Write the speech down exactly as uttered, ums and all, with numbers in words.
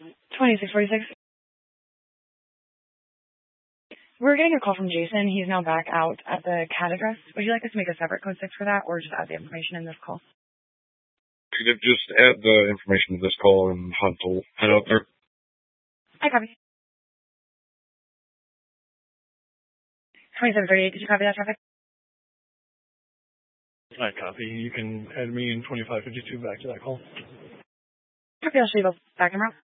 twenty-six forty-six. We're getting a call from Jason. He's now back out at the C A D address. Would you like us to make a separate code six for that, or just add the information in this call? Could you just add the information to this call and Hunt will head out there? I copy. twenty-seven thirty-eight, did you copy that traffic? I copy. You can add me in twenty-five fifty-two back to that call. Copy, I'll show you both back in route.